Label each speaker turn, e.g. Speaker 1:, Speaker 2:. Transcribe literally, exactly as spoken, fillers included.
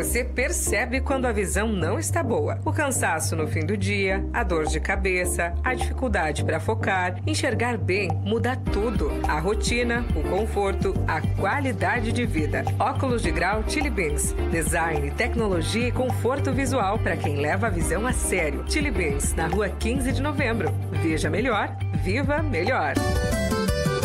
Speaker 1: Você percebe quando a visão não está boa. O cansaço no fim do dia, a dor de cabeça, a dificuldade para focar, enxergar bem muda tudo. A rotina, o conforto, a qualidade de vida. Óculos de grau Chili Beans. Design, tecnologia e conforto visual para quem leva a visão a sério. Chili Beans, na rua quinze de novembro. Veja melhor, viva melhor.